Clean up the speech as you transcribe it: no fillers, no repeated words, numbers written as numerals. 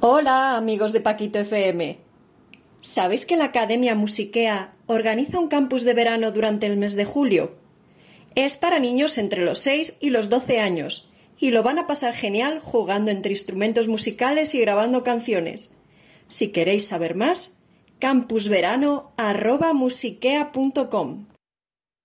Hola, amigos de Paquito FM. ¿Sabéis que la Academia Musiquea organiza un campus de verano durante el mes de julio? Es para niños entre los 6 y los 12 años y lo van a pasar genial jugando entre instrumentos musicales y grabando canciones. Si queréis saber más, campusverano@musiquea.com.